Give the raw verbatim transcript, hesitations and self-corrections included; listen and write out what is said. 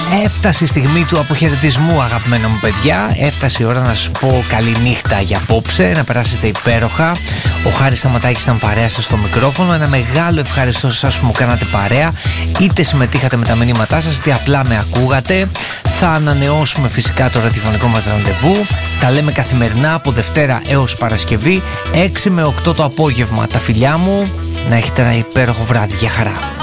Έφτασε η στιγμή του αποχαιρετισμού, αγαπημένα μου παιδιά. Έφτασε η ώρα να σας πω καλή νύχτα για απόψε, να περάσετε υπέροχα. Ο Χάρης Σταματάκης ήταν παρέα σας στο μικρόφωνο. Ένα μεγάλο ευχαριστώ σε εσάς που μου κάνατε παρέα, είτε συμμετείχατε με τα μηνύματά σας, είτε απλά με ακούγατε. Θα ανανεώσουμε φυσικά το ραδιοφωνικό μας ραντεβού. Τα λέμε καθημερινά από Δευτέρα έως Παρασκευή, έξι με οκτώ το απόγευμα. Τα φιλιά μου, να έχετε ένα υπέροχο βράδυ. Γεια χαρά.